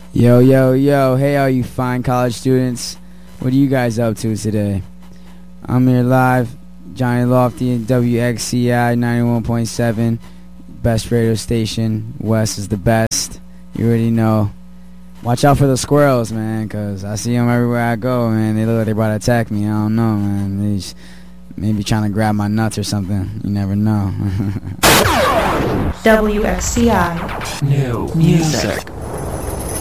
Yo, yo, yo. Hey, all you fine college students. What are you guys up to today? I'm here live, Johnny Lofty and WXCI 91.7. Best radio station. West is the best. You already know. Watch out for the squirrels, man, because I see them everywhere I go, man. They look like they're about to attack me. I don't know, man. They just maybe trying to grab my nuts or something. You never know. WXCI. New music.